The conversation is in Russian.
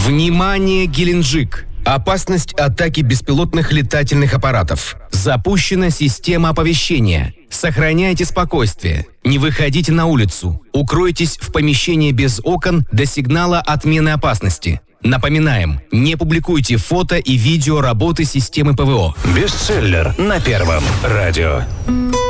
Внимание, Геленджик! Опасность атаки беспилотных летательных аппаратов. Запущена система оповещения. Сохраняйте спокойствие. Не выходите на улицу. Укройтесь в помещении без окон до сигнала отмены опасности. Напоминаем, не публикуйте фото и видео работы системы ПВО. Бестселлер на Первом радио.